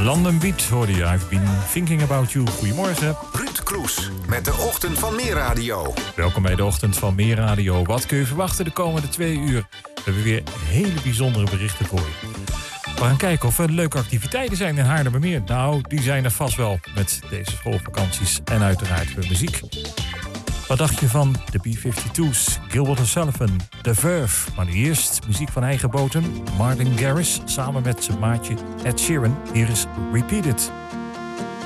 London Beat hoorde je. I've been thinking about you. Goedemorgen. Ruud Kroes met de Ochtend van Meerradio. Welkom bij de Ochtend van Meerradio. Wat kun je verwachten de komende 2 uur? We hebben weer hele bijzondere berichten voor je. We gaan kijken of er leuke activiteiten zijn in Haarlemmermeer. Nou, die zijn er vast wel met deze schoolvakanties en uiteraard weer muziek. Wat dacht je van de B-52's, Gilbert O'Sullivan, The Verve? Maar nu eerst muziek van eigen bodem, Martin Garrix samen met zijn maatje Ed Sheeran. Hier is Repeat It.